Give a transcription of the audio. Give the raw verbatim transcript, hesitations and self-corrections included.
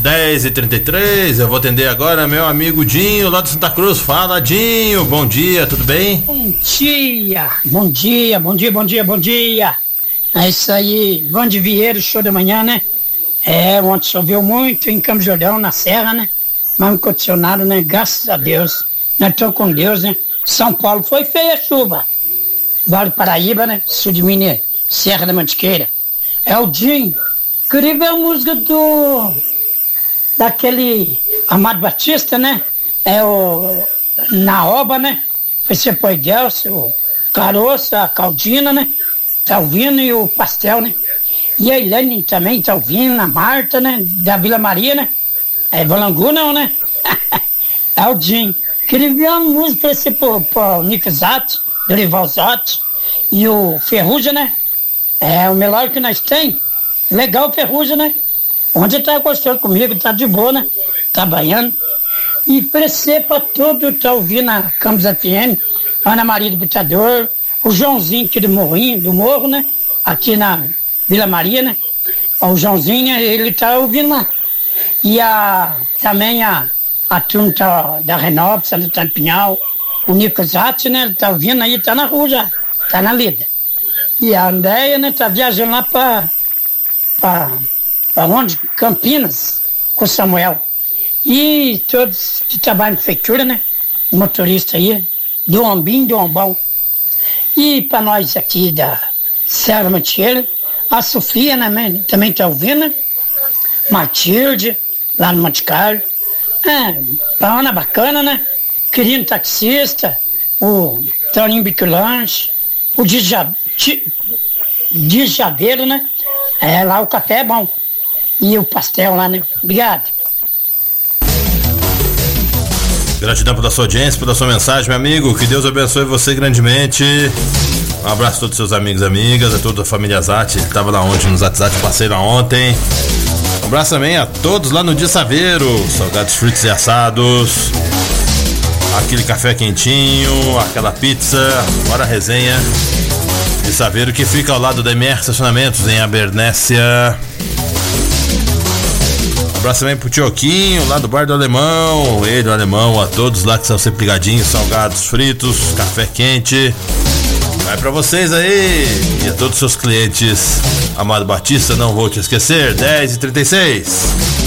dez e trinta e três, eu vou atender agora meu amigo Dinho, lá de Santa Cruz. Fala, Dinho, bom dia, tudo bem? Bom dia, bom dia, bom dia, bom dia, bom dia. É isso aí, Vande Vieira, show da manhã, né? É, ontem choveu muito em Campos Jordão, na Serra, né? Mas um condicionado, né? Graças a Deus. Nós estamos com Deus, né? São Paulo foi feia a chuva. Vale Paraíba, né? Sul de Minas, Serra da Mantiqueira. É o Dinho. Queria ver a música do... daquele Amado Batista, né? É o... Na Oba, né? Foi ser Poi Delcio, o Caroço, a Caldina, né? Tá ouvindo, e o Pastel, né? E a Ilane também tá ouvindo, a Marta, né? Da Vila Maria, né? É Valangu, não, né? É o Dinho. Queria ver uma música esse pro, pro Nick Zatti, Dorival Zatti e o Ferrugem, né? É o melhor que nós tem. Legal o Ferrugem, né? Ontem tá gostando comigo, tá de boa, né? Trabalhando. E oferecer pra todo, tá ouvindo a Campos F M, Ana Maria do Butador, o Joãozinho aqui do Morrinho, do Morro, né? Aqui na Vila Maria, né? O Joãozinho, ele tá ouvindo lá. E a, também a, a turma tá, da Renova, Santo Antônio Pinhal, o Nico Zatti, né? Ele tá ouvindo aí, tá na rua já, tá na lida. E a Andréia, né? Tá viajando lá pra, pra, pra onde? Campinas, com o Samuel. E todos que trabalham em prefeitura, né? O motorista aí, do Ombim, do Ombão. E para nós aqui da Serra Mantiqueira, a Sofia, né, também tá ouvindo, né? Matilde, lá no Monte Carlo. É, pra Ana bacana, né? Querido taxista, o Toninho Biculanche, o Djaveiro, né? É, lá o café é bom. E o pastel lá, né? Obrigado. Gratidão pela sua audiência, pela sua mensagem, meu amigo. Que Deus abençoe você grandemente. Um abraço a todos os seus amigos e amigas, a toda a família Zatti. Ele estava lá ontem nos WhatsApp, passei lá ontem. Um abraço também a todos lá no Dia Saveiro, salgados fritos e assados, aquele café quentinho, aquela pizza, bora a resenha. De Saveiro, que fica ao lado da M R Estacionamentos, em Abernécia. Um abraço também pro Tioquinho, lá do Bar do Alemão. Ele, o Alemão, a todos lá que são sempre ligadinhos, salgados fritos, café quente. Vai pra vocês aí e a todos os seus clientes. Amado Batista, não vou te esquecer. dez e trinta e seis.